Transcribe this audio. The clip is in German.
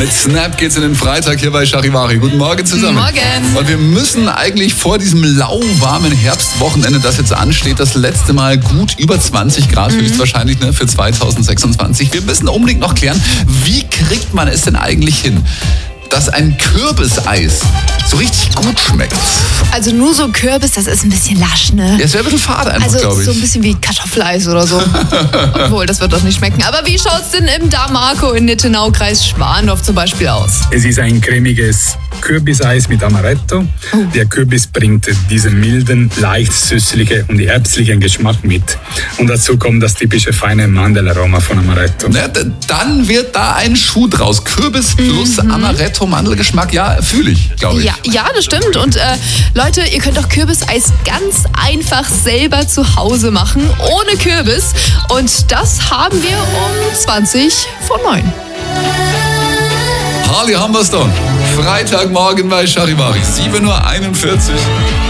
Mit Snap geht's in den Freitag hier bei Charivari. Guten Morgen zusammen. Morgen. Und wir müssen eigentlich vor diesem lauwarmen Herbstwochenende, das jetzt ansteht, das letzte Mal gut über 20 Grad höchstwahrscheinlich für 2026. Wir müssen unbedingt noch klären, wie kriegt man es denn eigentlich hin, dass ein Kürbiseis so richtig gut schmeckt? Also nur so Kürbis, das ist ein bisschen lasch, ne? Ja, es wäre ein bisschen fade einfach, Also glaube ich. so ein bisschen wie Kartoffeleis oder so. Obwohl, das wird doch nicht schmecken. Aber wie schaut's denn im Damarco in Nittenau, Kreis Schwandorf zum Beispiel aus? Es ist ein cremiges Kürbiseis mit Amaretto. Der Kürbis bringt diesen milden, leicht süßlichen und herbstlichen Geschmack mit. Und dazu kommt das typische feine Mandelaroma von Amaretto. Ja, dann wird da ein Schuh draus. Kürbis plus Amaretto, Mandelgeschmack, ja, fühle ich, glaube ich. Ja, das stimmt. Und Leute, ihr könnt auch Kürbiseis ganz einfach selber zu Hause machen, ohne Kürbis. Und das haben wir um 20:09. Harley Humberstone, Freitagmorgen bei Charivari, 7:41 Uhr.